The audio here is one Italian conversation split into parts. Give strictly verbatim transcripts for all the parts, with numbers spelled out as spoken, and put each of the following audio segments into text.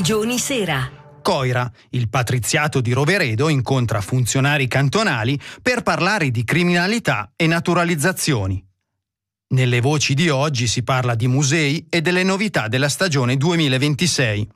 Grigioni Sera. Coira, il patriziato di Roveredo, incontra funzionari cantonali per parlare di criminalità e naturalizzazioni. Nelle voci di oggi si parla di musei e delle novità della stagione duemilaventisei.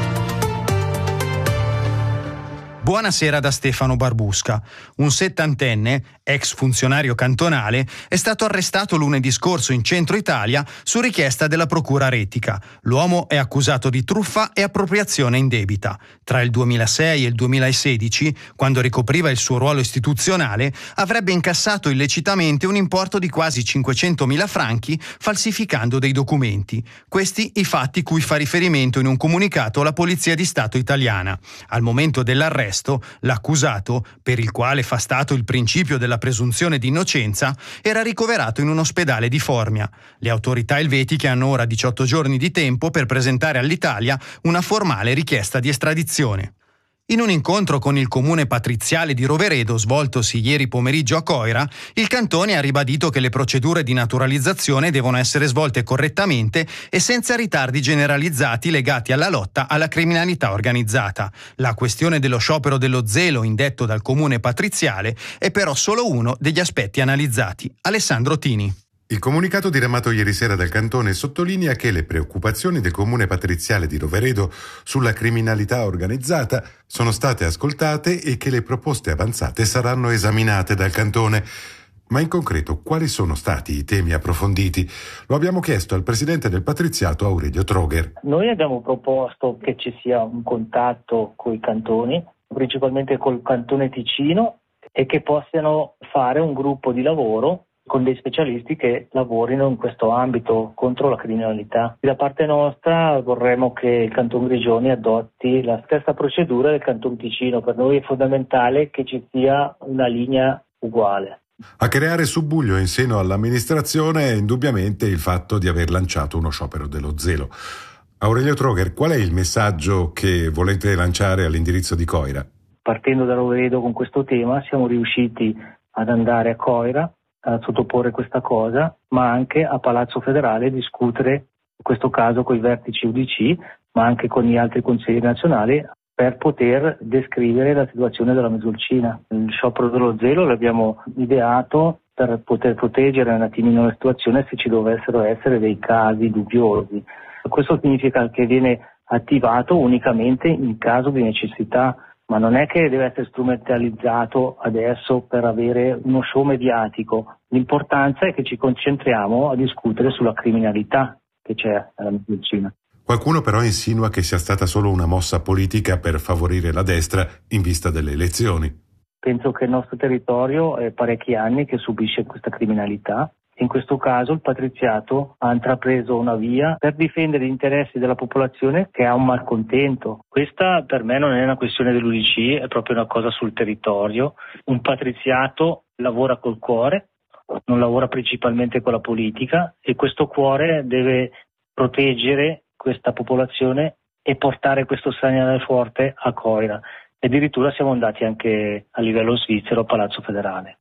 Buonasera da Stefano Barbusca. Un settantenne, ex funzionario cantonale, è stato arrestato lunedì scorso in centro Italia su richiesta della procura retica. L'uomo è accusato di truffa e appropriazione indebita. Tra il duemilasei e il duemilasedici, quando ricopriva il suo ruolo istituzionale, avrebbe incassato illecitamente un importo di quasi cinquecentomila franchi falsificando dei documenti. Questi i fatti cui fa riferimento in un comunicato la Polizia di Stato italiana. Al momento dell'arresto, l'accusato, per il quale fa stato il principio della presunzione di innocenza, era ricoverato in un ospedale di Formia. Le autorità elvetiche hanno ora diciotto giorni di tempo per presentare all'Italia una formale richiesta di estradizione. In un incontro con il comune patriziale di Roveredo svoltosi ieri pomeriggio a Coira, il cantone ha ribadito che le procedure di naturalizzazione devono essere svolte correttamente e senza ritardi generalizzati legati alla lotta alla criminalità organizzata. La questione dello sciopero dello zelo indetto dal comune patriziale è però solo uno degli aspetti analizzati. Alessandro Tini. Il comunicato diramato ieri sera dal Cantone sottolinea che le preoccupazioni del comune patriziale di Roveredo sulla criminalità organizzata sono state ascoltate e che le proposte avanzate saranno esaminate dal Cantone. Ma in concreto, quali sono stati i temi approfonditi? Lo abbiamo chiesto al presidente del patriziato Aurelio Troger. Noi abbiamo proposto che ci sia un contatto con i cantoni, principalmente col Cantone Ticino, e che possano fare un gruppo di lavoro con dei specialisti che lavorino in questo ambito contro la criminalità. Da parte nostra vorremmo che il Canton Grigioni adotti la stessa procedura del Canton Ticino. Per noi è fondamentale che ci sia una linea uguale. A creare subbuglio in seno all'amministrazione è indubbiamente il fatto di aver lanciato uno sciopero dello zelo. Aurelio Troger, qual è il messaggio che volete lanciare all'indirizzo di Coira? Partendo da Roveredo con questo tema siamo riusciti ad andare a Coira a sottoporre questa cosa, ma anche a Palazzo Federale discutere in questo caso con i vertici U D C, ma anche con gli altri consigli nazionali, per poter descrivere la situazione della Mesolcina. Il sciopero dello zelo l'abbiamo ideato per poter proteggere un attimino la situazione se ci dovessero essere dei casi dubbiosi. Questo significa che viene attivato unicamente in caso di necessità, ma non è che deve essere strumentalizzato adesso per avere uno show mediatico. L'importanza è che ci concentriamo a discutere sulla criminalità che c'è nella medicina. Qualcuno però insinua che sia stata solo una mossa politica per favorire la destra in vista delle elezioni. Penso che il nostro territorio è parecchi anni che subisce questa criminalità. In questo caso il patriziato ha intrapreso una via per difendere gli interessi della popolazione che ha un malcontento. Questa per me non è una questione dell'U D C, è proprio una cosa sul territorio. Un patriziato lavora col cuore, non lavora principalmente con la politica, e questo cuore deve proteggere questa popolazione e portare questo segnale forte a Coira. E addirittura siamo andati anche a livello svizzero a Palazzo Federale.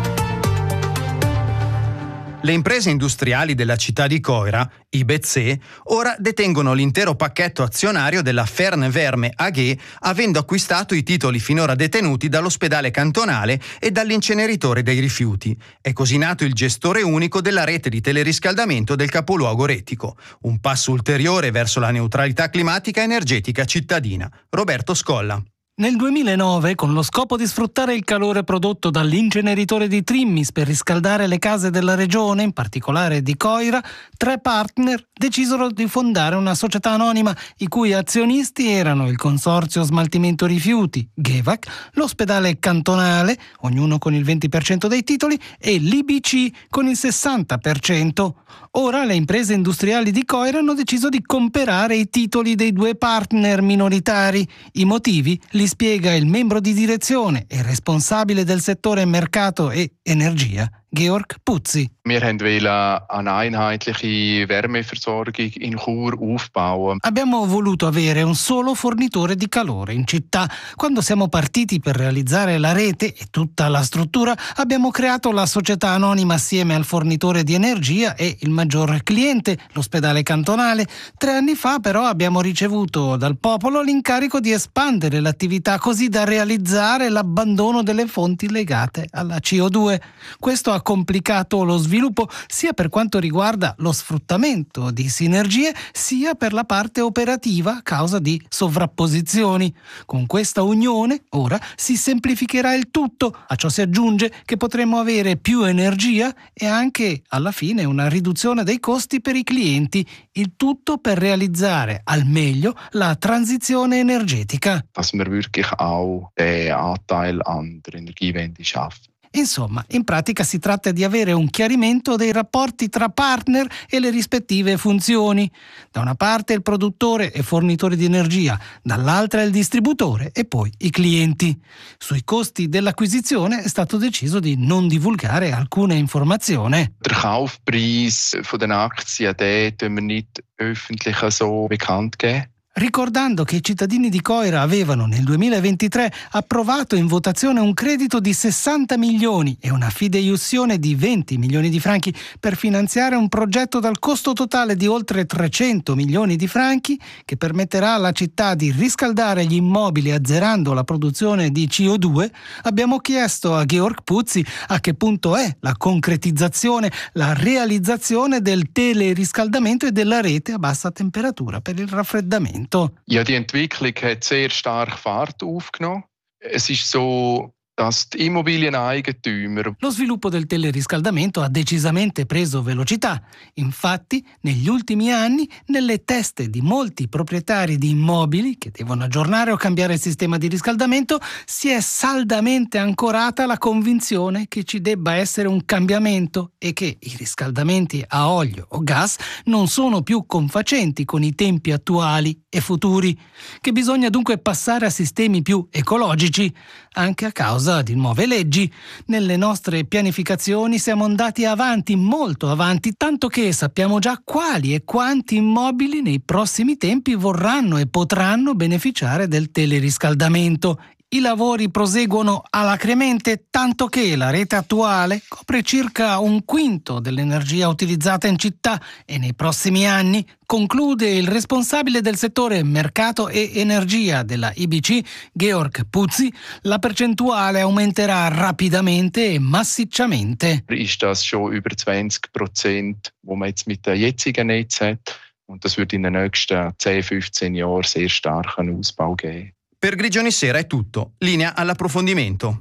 Le imprese industriali della città di Coira, I B Z E, ora detengono l'intero pacchetto azionario della Fernwärme A G, avendo acquistato i titoli finora detenuti dall'ospedale cantonale e dall'inceneritore dei rifiuti. È così nato il gestore unico della rete di teleriscaldamento del capoluogo retico, un passo ulteriore verso la neutralità climatica e energetica cittadina. Roberto Scolla. Nel duemilanove, con lo scopo di sfruttare il calore prodotto dall'inceneritore di Trimmis per riscaldare le case della regione, in particolare di Coira, tre partner decisero di fondare una società anonima i cui azionisti erano il Consorzio Smaltimento Rifiuti, GEVAC, l'Ospedale Cantonale, ognuno con il venti per cento dei titoli, e l'I B C con il sessanta per cento. Ora le imprese industriali di Coira hanno deciso di comprare i titoli dei due partner minoritari. I motivi li spiega il membro di direzione e responsabile del settore mercato e energia Georg Puzzi. Wir wollten eine einheitliche Wärmeversorgung in Chur aufbauen. Abbiamo voluto avere un solo fornitore di calore in città. Quando siamo partiti per realizzare la rete e tutta la struttura, abbiamo creato la società anonima assieme al fornitore di energia e il maggior cliente, l'ospedale cantonale. Tre anni fa però abbiamo ricevuto dal popolo l'incarico di espandere l'attività così da realizzare l'abbandono delle fonti legate alla C O due. Questo ha complicato lo sviluppo sia per quanto riguarda lo sfruttamento di sinergie sia per la parte operativa a causa di sovrapposizioni. Con questa unione ora si semplificherà il tutto. A ciò si aggiunge che potremo avere più energia e anche alla fine una riduzione dei costi per i clienti, il tutto per realizzare al meglio la transizione energetica. Dass wir wirklich auch den Anteil an der Energiewende schaffen. Insomma, in pratica si tratta di avere un chiarimento dei rapporti tra partner e le rispettive funzioni. Da una parte il produttore e fornitore di energia, dall'altra il distributore e poi i clienti. Sui costi dell'acquisizione è stato deciso di non divulgare alcuna informazione. Der Kaufpreis von den Aktien, den tun wir nicht öffentlich so bekannt geben. Ricordando che i cittadini di Coira avevano nel duemilaventitré approvato in votazione un credito di sessanta milioni e una fideiussione di venti milioni di franchi per finanziare un progetto dal costo totale di oltre trecento milioni di franchi che permetterà alla città di riscaldare gli immobili azzerando la produzione di C O due, abbiamo chiesto a Georg Puzzi a che punto è la concretizzazione, la realizzazione del teleriscaldamento e della rete a bassa temperatura per il raffreddamento. Ja, die Entwicklung hat sehr stark Fahrt aufgenommen. Es ist so, dass die Immobilieneigentümer. Lo sviluppo del teleriscaldamento ha decisamente preso velocità. Infatti, negli ultimi anni, nelle teste di molti proprietari di immobili che devono aggiornare o cambiare il sistema di riscaldamento, si è saldamente ancorata la convinzione che ci debba essere un cambiamento e che i riscaldamenti a olio o gas non sono più confacenti con i tempi attuali e futuri, che bisogna dunque passare a sistemi più ecologici, anche a causa di nuove leggi. Nelle nostre pianificazioni siamo andati avanti, molto avanti, tanto che sappiamo già quali e quanti immobili nei prossimi tempi vorranno e potranno beneficiare del teleriscaldamento. I lavori proseguono alacremente, tanto che la rete attuale copre circa un quinto dell'energia utilizzata in città e nei prossimi anni, conclude il responsabile del settore mercato e energia della I B C, Georg Puzzi, la percentuale aumenterà rapidamente e massicciamente. Ist das schon über zwanzig Prozent, wo man jetzt mit der jetzigen Netz hat, und das wird in den nächsten zehn fünfzehn Jahren sehr starken Ausbau geben. Per Grigioni Sera è tutto. Linea all'approfondimento.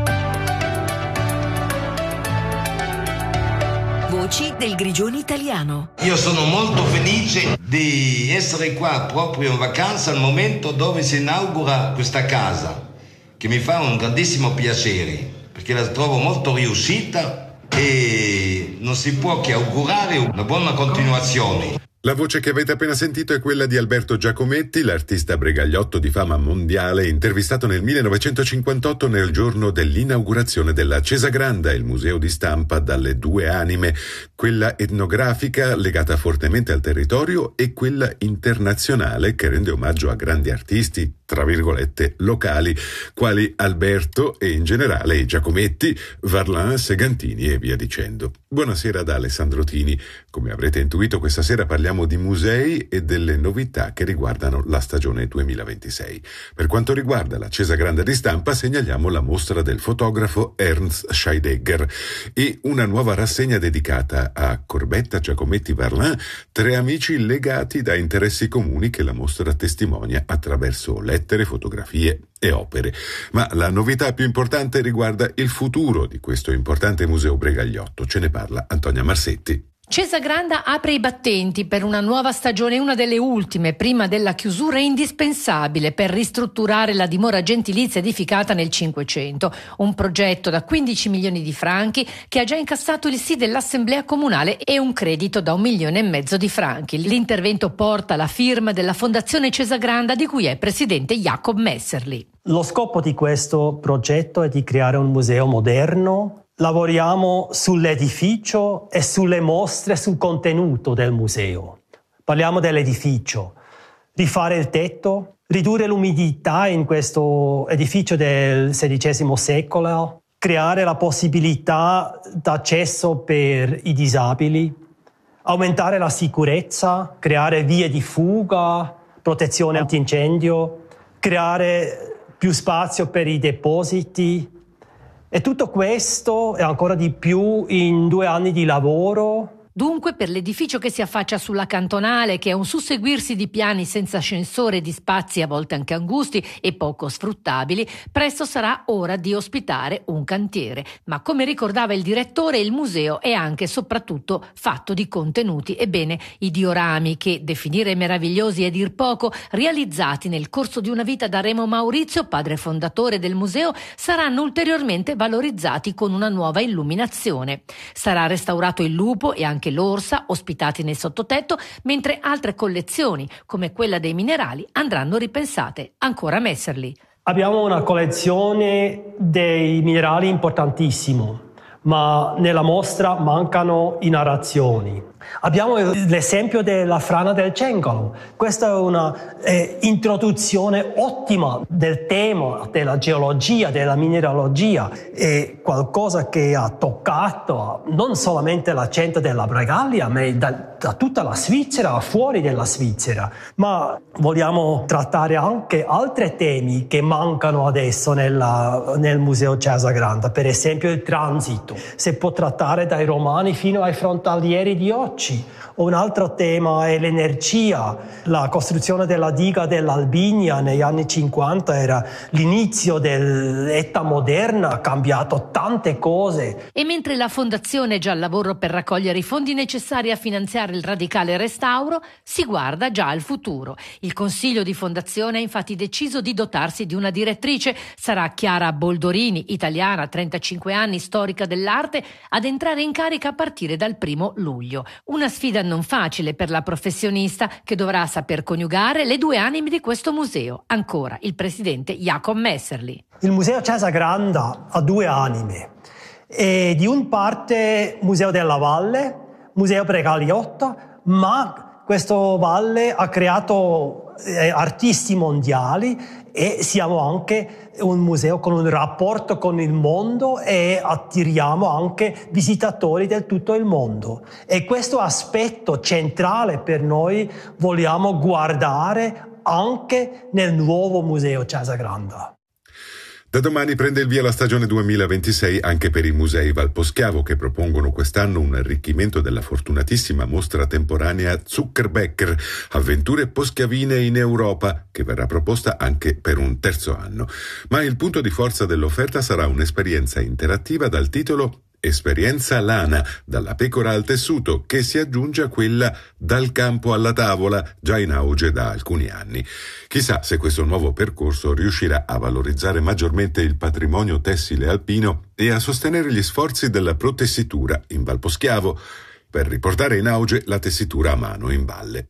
Voci del Grigioni italiano. Io sono molto felice di essere qua proprio in vacanza al momento dove si inaugura questa casa, che mi fa un grandissimo piacere, perché la trovo molto riuscita e non si può che augurare una buona continuazione. La voce che avete appena sentito è quella di Alberto Giacometti, l'artista bregagliotto di fama mondiale, intervistato nel millenovecentocinquantotto nel giorno dell'inaugurazione della Cesagranda, il museo di stampa dalle due anime, quella etnografica legata fortemente al territorio e quella internazionale che rende omaggio a grandi artisti, tra virgolette, locali, quali Alberto e in generale i Giacometti, Varlin, Segantini e via dicendo. Buonasera da Alessandro Tini. Come avrete intuito, questa sera parliamo di musei e delle novità che riguardano la stagione duemilaventisei. Per quanto riguarda la Cesagranda di stampa, segnaliamo la mostra del fotografo Ernst Scheidegger e una nuova rassegna dedicata a Corbetta, Giacometti, Varlin, tre amici legati da interessi comuni che la mostra testimonia attraverso lettere, fotografie e opere. Ma la novità più importante riguarda il futuro di questo importante museo bregagliotto. Ce ne parla Antonia Marsetti. Cesagranda apre i battenti per una nuova stagione, una delle ultime, prima della chiusura, indispensabile per ristrutturare la dimora gentilizia edificata nel Cinquecento. Un progetto da quindici milioni di franchi che ha già incassato il sì dell'Assemblea Comunale e un credito da un milione e mezzo di franchi. L'intervento porta la firma della Fondazione Cesagranda, di cui è presidente Jacob Messerli. Lo scopo di questo progetto è di creare un museo moderno, lavoriamo sull'edificio e sulle mostre, sul contenuto del museo. Parliamo dell'edificio, rifare il tetto, ridurre l'umidità in questo edificio del sedicesimo secolo, creare la possibilità d'accesso per i disabili, aumentare la sicurezza, creare vie di fuga, protezione antincendio, creare più spazio per i depositi. E tutto questo e ancora di più in due anni di lavoro. Dunque, per l'edificio che si affaccia sulla Cantonale, che è un susseguirsi di piani senza ascensore, di spazi a volte anche angusti e poco sfruttabili, presto sarà ora di ospitare un cantiere. Ma come ricordava il direttore, il museo è anche e soprattutto fatto di contenuti. Ebbene, i diorami, che definire meravigliosi è dir poco, realizzati nel corso di una vita da Remo Maurizio, padre fondatore del museo, saranno ulteriormente valorizzati con una nuova illuminazione. Sarà restaurato il lupo e anche l'orsa, ospitati nel sottotetto, mentre altre collezioni, come quella dei minerali, andranno ripensate. Ancora Messerli. Abbiamo una collezione dei minerali importantissimo, ma nella mostra mancano i narrazioni. Abbiamo l'esempio della frana del Cengalo. Questa è una eh, introduzione ottima del tema della geologia, della mineralogia. È qualcosa che ha toccato non solamente l'accento della Bregaglia, ma da, da tutta la Svizzera, fuori della Svizzera. Ma vogliamo trattare anche altri temi che mancano adesso nella, nel Museo Cesagranda. Per esempio il transito. Si può trattare dai romani fino ai frontalieri di oggi. Un altro tema è l'energia. La costruzione della diga dell'Albinia negli anni cinquanta era l'inizio dell'età moderna, ha cambiato tante cose. E mentre la Fondazione è già al lavoro per raccogliere i fondi necessari a finanziare il radicale restauro, si guarda già al futuro. Il Consiglio di Fondazione ha infatti deciso di dotarsi di una direttrice. Sarà Chiara Boldorini, italiana, trentacinque anni, storica dell'arte, ad entrare in carica a partire dal primo luglio. Una sfida non facile per la professionista, che dovrà saper coniugare le due anime di questo museo. Ancora il presidente Jacob Messerli. Il Museo Cesagranda ha due anime. E di un parte Museo della Valle, Museo Bregaliotta, ma questo Valle ha creato eh, artisti mondiali e siamo anche un museo con un rapporto con il mondo e attiriamo anche visitatori da tutto il mondo. E questo aspetto centrale per noi vogliamo guardare anche nel nuovo Museo Cesagranda. Da domani prende il via la stagione duemilaventisei anche per i musei Valposchiavo, che propongono quest'anno un arricchimento della fortunatissima mostra temporanea Zuckerbecker, avventure poschiavine in Europa, che verrà proposta anche per un terzo anno. Ma il punto di forza dell'offerta sarà un'esperienza interattiva dal titolo Esperienza Lana, dalla pecora al tessuto, che si aggiunge a quella Dal campo alla tavola, già in auge da alcuni anni. Chissà se questo nuovo percorso riuscirà a valorizzare maggiormente il patrimonio tessile alpino e a sostenere gli sforzi della protessitura in Valposchiavo per riportare in auge la tessitura a mano in valle.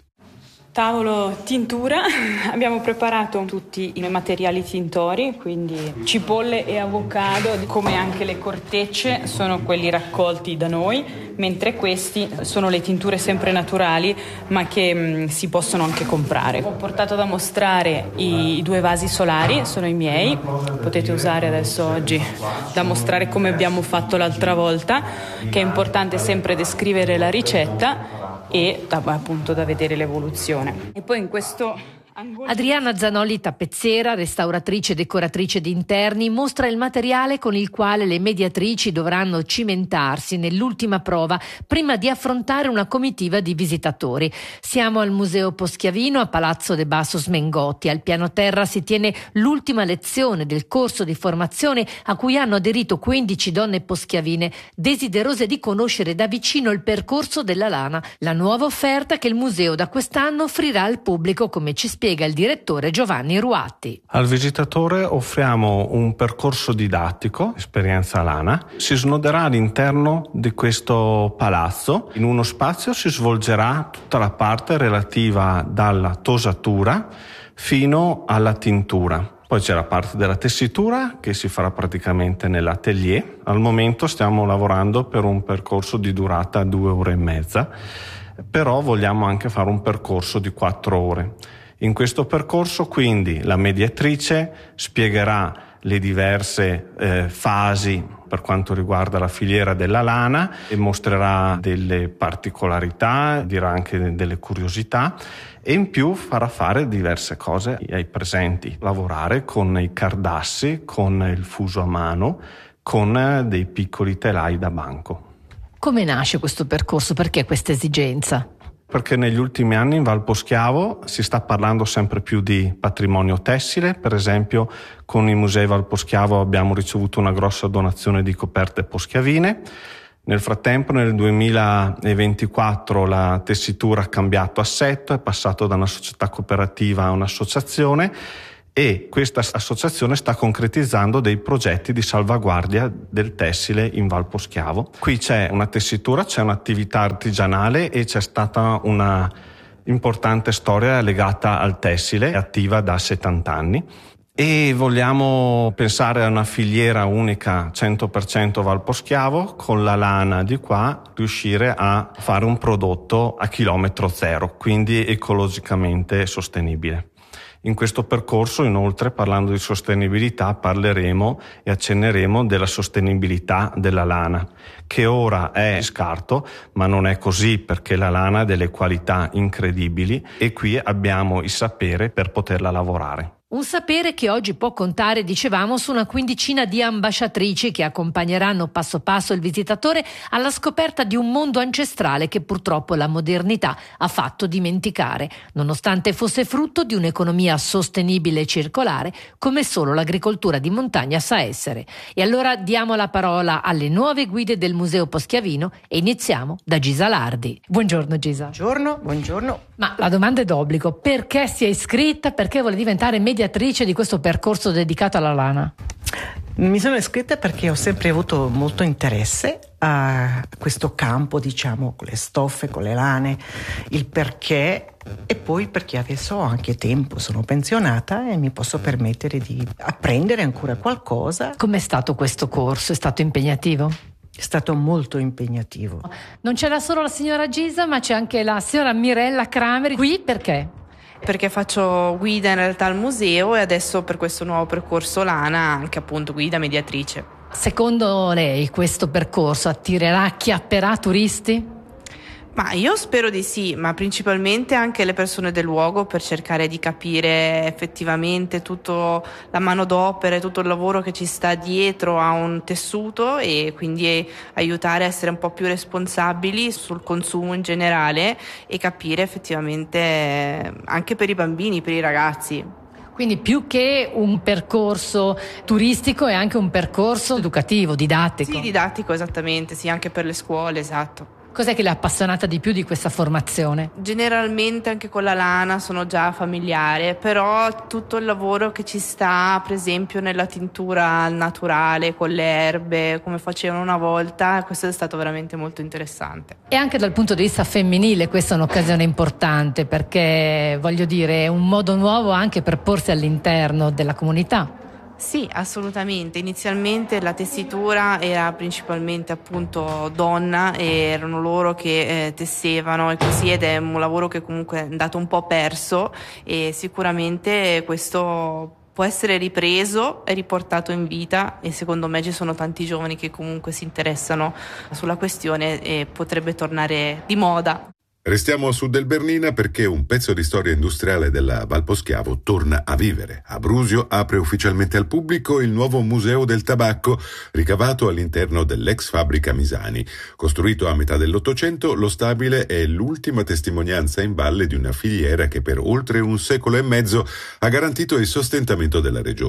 Tavolo tintura, abbiamo preparato tutti i materiali tintori, quindi cipolle e avocado, come anche le cortecce sono quelli raccolti da noi, mentre questi sono le tinture sempre naturali ma che mh, si possono anche comprare. Ho portato da mostrare i, i due vasi solari, sono i miei, potete usare adesso oggi da mostrare come abbiamo fatto l'altra volta, che è importante sempre descrivere la ricetta e da, appunto da vedere l'evoluzione. E poi in questo Adriana Zanolli, tappezziera, restauratrice e decoratrice di interni, mostra il materiale con il quale le mediatrici dovranno cimentarsi nell'ultima prova prima di affrontare una comitiva di visitatori. Siamo al Museo Poschiavino a Palazzo de Bassos Mengotti. Al piano terra si tiene l'ultima lezione del corso di formazione a cui hanno aderito quindici donne poschiavine desiderose di conoscere da vicino il percorso della lana, la nuova offerta che il museo da quest'anno offrirà al pubblico, come ci spiega il direttore Giovanni Ruatti. Al visitatore offriamo un percorso didattico, esperienza lana. Si snoderà all'interno di questo palazzo. In uno spazio si svolgerà tutta la parte relativa dalla tosatura fino alla tintura. Poi c'è la parte della tessitura che si farà praticamente nell'atelier. Al momento stiamo lavorando per un percorso di durata due ore e mezza, però vogliamo anche fare un percorso di quattro ore. In questo percorso quindi la mediatrice spiegherà le diverse eh, fasi per quanto riguarda la filiera della lana e mostrerà delle particolarità, dirà anche delle curiosità e in più farà fare diverse cose ai presenti, lavorare con i cardassi, con il fuso a mano, con dei piccoli telai da banco. Come nasce questo percorso? Perché questa esigenza? Perché negli ultimi anni in Val Poschiavo si sta parlando sempre più di patrimonio tessile. Per esempio con i musei Val Poschiavo abbiamo ricevuto una grossa donazione di coperte poschiavine. Nel frattempo nel duemilaventiquattro la tessitura ha cambiato assetto, è passato da una società cooperativa a un'associazione e questa associazione sta concretizzando dei progetti di salvaguardia del tessile in Val Poschiavo. Qui c'è una tessitura, c'è un'attività artigianale e c'è stata una importante storia legata al tessile, attiva da settanta anni. E vogliamo pensare a una filiera unica cento per cento Val Poschiavo, con la lana di qua riuscire a fare un prodotto a chilometro zero, quindi ecologicamente sostenibile. In questo percorso, inoltre, parlando di sostenibilità, parleremo e accenneremo della sostenibilità della lana, che ora è scarto, ma non è così perché la lana ha delle qualità incredibili e qui abbiamo il sapere per poterla lavorare. Un sapere che oggi può contare, dicevamo, su una quindicina di ambasciatrici che accompagneranno passo passo il visitatore alla scoperta di un mondo ancestrale che purtroppo la modernità ha fatto dimenticare, nonostante fosse frutto di un'economia sostenibile e circolare, come solo l'agricoltura di montagna sa essere. E allora diamo la parola alle nuove guide del Museo Poschiavino e iniziamo da Gisa Lardi. Buongiorno Gisa. Buongiorno, buongiorno. Ma la domanda è d'obbligo: perché si è iscritta? Perché vuole diventare mediatrice di questo percorso dedicato alla lana? Mi sono iscritta perché ho sempre avuto molto interesse a questo campo, diciamo, con le stoffe, con le lane, il perché, e poi perché adesso ho anche tempo, sono pensionata e mi posso permettere di apprendere ancora qualcosa. Com'è stato questo corso? È stato impegnativo? È stato molto impegnativo. Non c'era solo la signora Gisa, ma c'è anche la signora Mirella Crameri. Qui perché? Perché faccio guida in realtà al museo e adesso per questo nuovo percorso lana anche appunto guida mediatrice. Secondo lei questo percorso attirerà, acchiapperà turisti? Ma io spero di sì, ma principalmente anche le persone del luogo, per cercare di capire effettivamente tutta la manodopera e tutto il lavoro che ci sta dietro a un tessuto e quindi aiutare a essere un po' più responsabili sul consumo in generale e capire effettivamente anche per i bambini, per i ragazzi. Quindi più che un percorso turistico è anche un percorso educativo, didattico. Sì, didattico esattamente, sì, anche per le scuole, esatto. Cos'è che l'ha appassionata di più di questa formazione? Generalmente anche con la lana sono già familiare, però tutto il lavoro che ci sta, per esempio nella tintura naturale, con le erbe, come facevano una volta, questo è stato veramente molto interessante. E anche dal punto di vista femminile questa è un'occasione importante, perché voglio dire è un modo nuovo anche per porsi all'interno della comunità. Sì, assolutamente. Inizialmente la tessitura era principalmente appunto donna e erano loro che eh, tessevano e così, ed è un lavoro che comunque è andato un po' perso e sicuramente questo può essere ripreso e riportato in vita e secondo me ci sono tanti giovani che comunque si interessano sulla questione e potrebbe tornare di moda. Restiamo a sud del Bernina perché un pezzo di storia industriale della Val Poschiavo torna a vivere. A Brusio apre ufficialmente al pubblico il nuovo Museo del Tabacco, ricavato all'interno dell'ex fabbrica Misani. Costruito a metà dell'Ottocento, lo stabile è l'ultima testimonianza in valle di una filiera che per oltre un secolo e mezzo ha garantito il sostentamento della regione.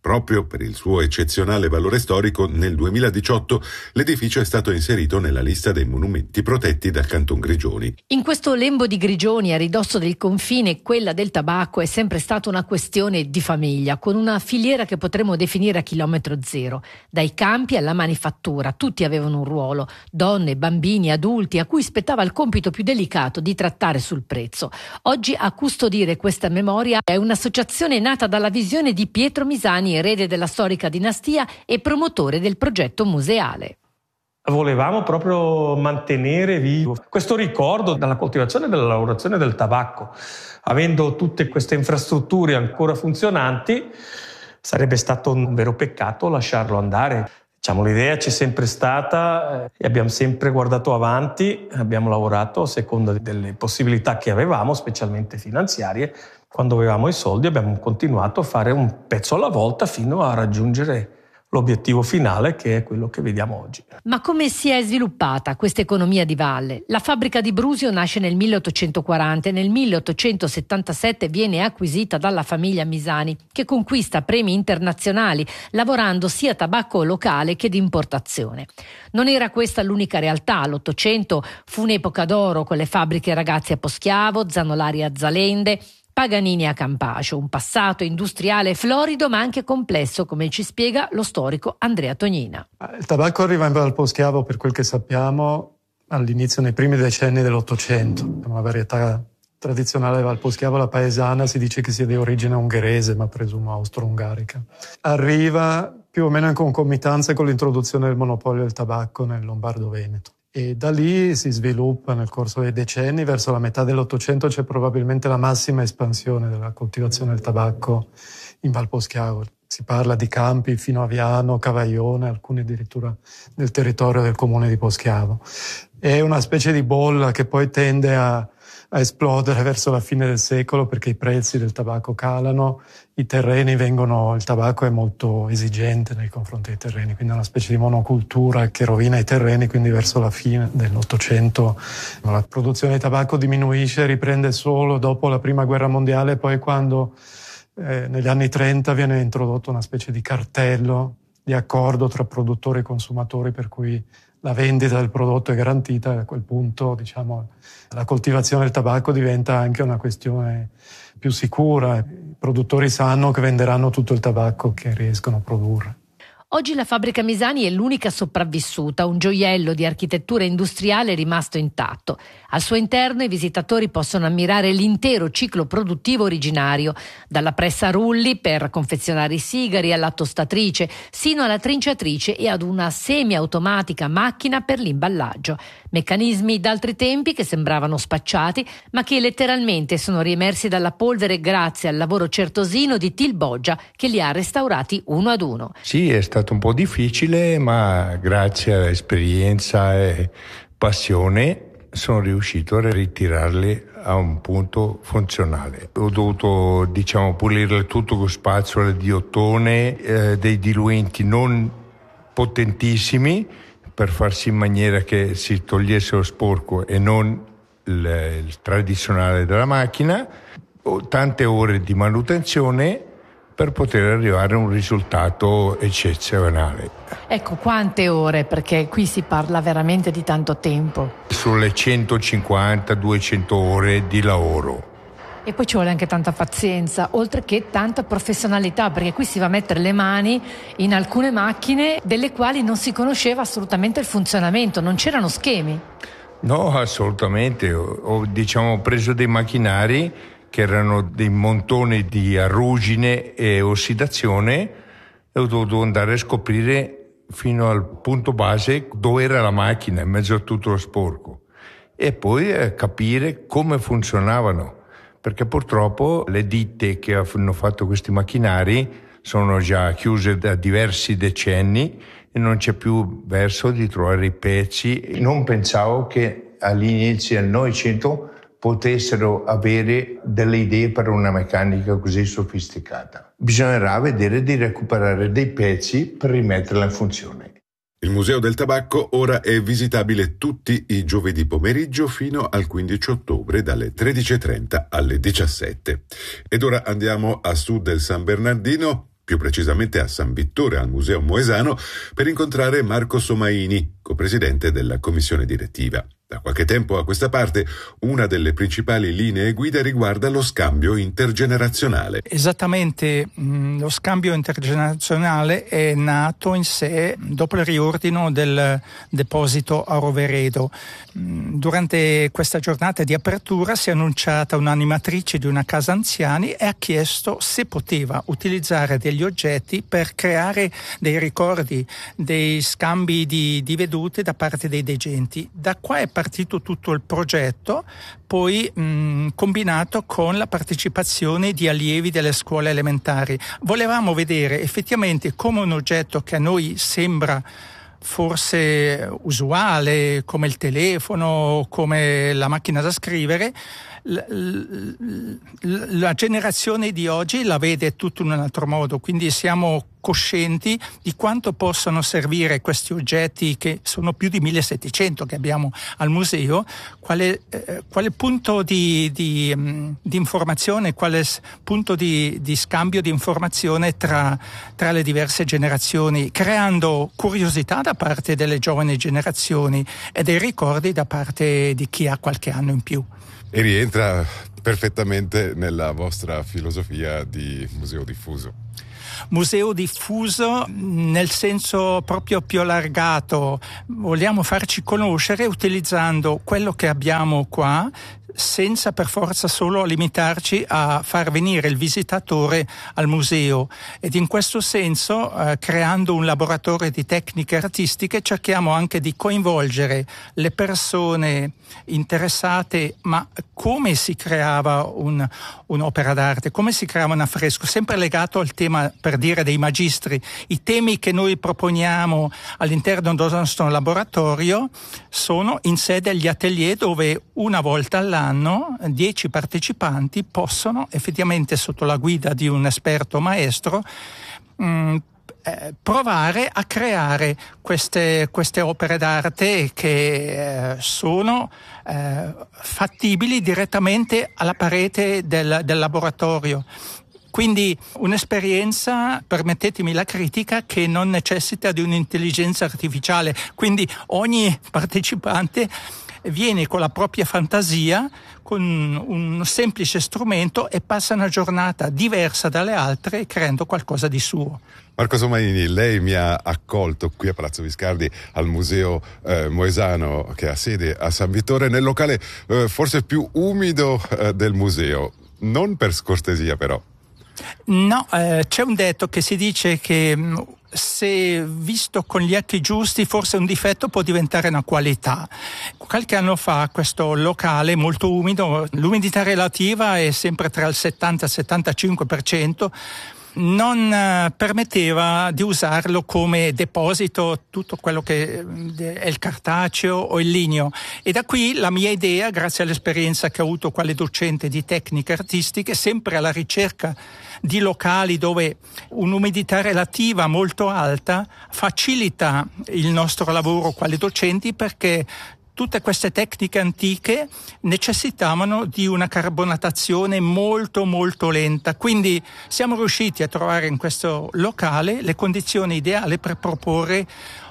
Proprio per il suo eccezionale valore storico, nel duemiladiciotto l'edificio è stato inserito nella lista dei monumenti protetti dal Canton Grigioni. In questo lembo di Grigioni, a ridosso del confine, quella del tabacco è sempre stata una questione di famiglia, con una filiera che potremmo definire a chilometro zero. Dai campi alla manifattura, tutti avevano un ruolo, donne, bambini, adulti, a cui spettava il compito più delicato di trattare sul prezzo. Oggi a custodire questa memoria è un'associazione nata dalla visione di Pietro Misani, erede della storica dinastia e promotore del progetto museale. Volevamo proprio mantenere vivo questo ricordo della coltivazione e della lavorazione del tabacco. Avendo tutte queste infrastrutture ancora funzionanti, sarebbe stato un vero peccato lasciarlo andare. Diciamo, l'idea c'è sempre stata e abbiamo sempre guardato avanti, abbiamo lavorato a seconda delle possibilità che avevamo, specialmente finanziarie. Quando avevamo i soldi abbiamo continuato a fare un pezzo alla volta fino a raggiungere l'obiettivo finale, che è quello che vediamo oggi. Ma come si è sviluppata questa economia di valle? La fabbrica di Brusio nasce nel milleottocentoquaranta e nel milleottocentosettantasette viene acquisita dalla famiglia Misani, che conquista premi internazionali, lavorando sia tabacco locale che di importazione. Non era questa l'unica realtà. L'Ottocento fu un'epoca d'oro con le fabbriche Ragazzi a Poschiavo, Zanolari a Zalende, Paganini a Campascio, un passato industriale florido ma anche complesso, come ci spiega lo storico Andrea Tognina. Il tabacco arriva in Val Poschiavo, per quel che sappiamo, all'inizio, nei primi decenni dell'Ottocento. È una varietà tradizionale Val Poschiavo, la paesana, si dice che sia di origine ungherese, ma presumo austro-ungarica. Arriva più o meno in concomitanza con l'introduzione del monopolio del tabacco nel Lombardo-Veneto. E da lì si sviluppa nel corso dei decenni. Verso la metà dell'Ottocento c'è probabilmente la massima espansione della coltivazione del tabacco in Val Poschiavo. Si parla di campi fino a Viano, Cavaglione, alcuni addirittura nel territorio del comune di Poschiavo. È una specie di bolla che poi tende a, a esplodere verso la fine del secolo, perché i prezzi del tabacco calano, i terreni vengono, il tabacco è molto esigente nei confronti dei terreni, quindi è una specie di monocultura che rovina i terreni, quindi verso la fine dell'Ottocento la produzione di tabacco diminuisce, riprende solo dopo la Prima Guerra Mondiale, poi quando eh, negli anni trenta viene introdotto una specie di cartello di accordo tra produttori e consumatori, per cui la vendita del prodotto è garantita, e a quel punto, diciamo, la coltivazione del tabacco diventa anche una questione più sicura. I produttori sanno che venderanno tutto il tabacco che riescono a produrre. Oggi la fabbrica Misani è l'unica sopravvissuta, un gioiello di architettura industriale rimasto intatto. Al suo interno i visitatori possono ammirare l'intero ciclo produttivo originario, dalla pressa a rulli per confezionare i sigari alla tostatrice, sino alla trinciatrice e ad una semiautomatica macchina per l'imballaggio. Meccanismi d'altri tempi che sembravano spacciati, ma che letteralmente sono riemersi dalla polvere grazie al lavoro certosino di Til Boggia, che li ha restaurati uno ad uno. Sì, è stato un po' difficile, ma grazie all'esperienza e passione sono riuscito a ritirarli a un punto funzionale. Ho dovuto, diciamo, pulirle tutto con spazzole di ottone, eh, dei diluenti non potentissimi, per farsi in maniera che si togliesse lo sporco e non il, il tradizionale della macchina, tante ore di manutenzione per poter arrivare a un risultato eccezionale. Ecco, quante ore, perché qui si parla veramente di tanto tempo. Sulle centocinquanta duecento ore di lavoro. E poi ci vuole anche tanta pazienza, oltre che tanta professionalità, perché qui si va a mettere le mani in alcune macchine delle quali non si conosceva assolutamente il funzionamento, non c'erano schemi. No, assolutamente. Ho, ho diciamo, preso dei macchinari che erano dei montoni di arrugine e ossidazione, e ho dovuto andare a scoprire fino al punto base dove era la macchina in mezzo a tutto lo sporco, e poi eh, capire come funzionavano, perché purtroppo le ditte che hanno fatto questi macchinari sono già chiuse da diversi decenni e non c'è più verso di trovare i pezzi. Non pensavo che all'inizio del Novecento potessero avere delle idee per una meccanica così sofisticata. Bisognerà vedere di recuperare dei pezzi per rimetterla in funzione. Il Museo del Tabacco ora è visitabile tutti i giovedì pomeriggio fino al quindici ottobre dalle tredici e trenta alle diciassette. Ed ora andiamo a sud del San Bernardino. più precisamente a San Vittore, al Museo Moesano, per incontrare Marco Somaini, copresidente della commissione direttiva. Da qualche tempo a questa parte, una delle principali linee guida riguarda lo scambio intergenerazionale. Esattamente, mh, lo scambio intergenerazionale è nato in sé dopo il riordino del deposito a Roveredo. Mh, durante questa giornata di apertura si è annunciata un'animatrice di una casa anziani e ha chiesto se poteva utilizzare degli oggetti per creare dei ricordi, dei scambi di, di vedute da parte dei degenti. Da qua è partito tutto il progetto, poi mh, combinato con la partecipazione di allievi delle scuole elementari. Volevamo vedere effettivamente come un oggetto che a noi sembra forse usuale, come il telefono, come la macchina da scrivere, la, la, la generazione di oggi la vede tutto in un altro modo, quindi siamo coscienti di quanto possono servire questi oggetti, che sono più di millesettecento che abbiamo al museo, quale, eh, quale punto di, di, mh, di informazione, quale punto di, di scambio di informazione tra, tra le diverse generazioni, creando curiosità da parte delle giovani generazioni e dei ricordi da parte di chi ha qualche anno in più. E rientra perfettamente nella vostra filosofia di museo diffuso. Museo diffuso nel senso proprio più allargato. Vogliamo farci conoscere utilizzando quello che abbiamo qua, senza per forza solo limitarci a far venire il visitatore al museo, ed in questo senso eh, creando un laboratorio di tecniche artistiche cerchiamo anche di coinvolgere le persone interessate. Ma come si creava un, un'opera d'arte, come si creava un affresco, sempre legato al tema, per dire, dei magistri. I temi che noi proponiamo all'interno del nostro laboratorio sono in sé degli atelier dove una volta all'anno dieci partecipanti possono effettivamente, sotto la guida di un esperto maestro, mh, eh, provare a creare queste, queste opere d'arte che eh, sono eh, fattibili direttamente alla parete del, del laboratorio. Quindi un'esperienza, permettetemi la critica, che non necessita di un'intelligenza artificiale. Quindi ogni partecipante viene con la propria fantasia, con un semplice strumento, e passa una giornata diversa dalle altre creando qualcosa di suo. Marco Somaini, lei mi ha accolto qui a Palazzo Viscardi al Museo eh, Moesano, che ha sede a San Vittore, nel locale eh, forse più umido eh, del museo. Non per scortesia però. No, eh, c'è un detto che si dice che mh, se visto con gli occhi giusti forse un difetto può diventare una qualità. Qualche anno fa questo locale molto umido, l'umidità relativa è sempre tra il settanta e il settantacinque per cento, non eh, permetteva di usarlo come deposito tutto quello che eh, è il cartaceo o il ligneo, e da qui la mia idea, grazie all'esperienza che ho avuto quale docente di tecniche artistiche, sempre alla ricerca di locali dove un'umidità relativa molto alta facilita il nostro lavoro quali docenti, perché tutte queste tecniche antiche necessitavano di una carbonatazione molto molto lenta, quindi siamo riusciti a trovare in questo locale le condizioni ideali per proporre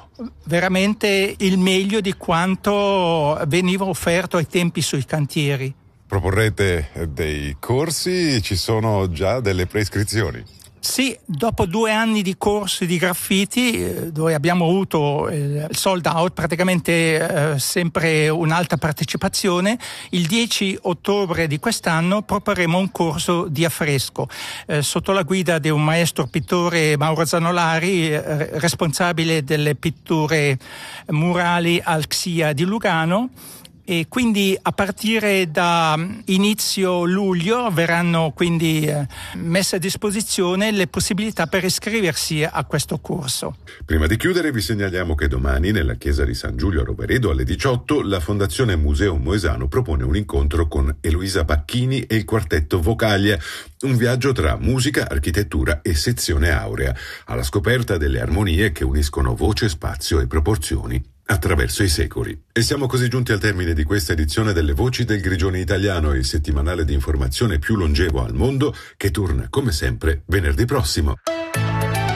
veramente il meglio di quanto veniva offerto ai tempi sui cantieri. Proporrete dei corsi, ci sono già delle prescrizioni? Sì, dopo due anni di corsi di graffiti, eh, dove abbiamo avuto il sold out, praticamente eh, sempre un'alta partecipazione, il dieci ottobre di quest'anno proporremo un corso di affresco eh, sotto la guida di un maestro pittore, Mauro Zanolari, eh, responsabile delle pitture murali al C S I A di Lugano. E quindi a partire da inizio luglio verranno quindi eh, messe a disposizione le possibilità per iscriversi a questo corso. Prima di chiudere vi segnaliamo che domani nella chiesa di San Giulio a Roveredo alle diciotto la Fondazione Museo Moesano propone un incontro con Eloisa Bacchini e il quartetto Vocaglia, un viaggio tra musica, architettura e sezione aurea, alla scoperta delle armonie che uniscono voce, spazio e proporzioni attraverso i secoli. E siamo così giunti al termine di questa edizione delle Voci del Grigione Italiano, il settimanale di informazione più longevo al mondo, che torna come sempre venerdì prossimo.